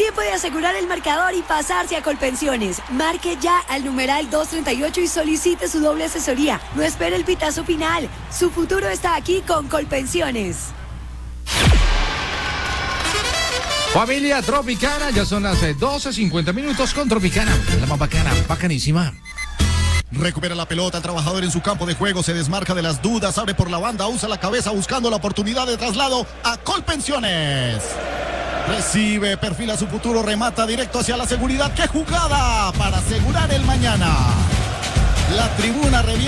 también puede asegurar el marcador y pasarse a Colpensiones. Marque ya al numeral 238 y solicite su doble asesoría. No espere el pitazo final. Su futuro está aquí con Colpensiones. Familia Tropicana, ya son las 12:50 con Tropicana, la más bacana, bacanísima. Recupera la pelota, el trabajador en su campo de juego, se desmarca de las dudas, abre por la banda, usa la cabeza buscando la oportunidad de traslado a Colpensiones. Recibe, perfila su futuro, remata directo hacia la seguridad. ¡Qué jugada para asegurar el mañana! La tribuna revienta.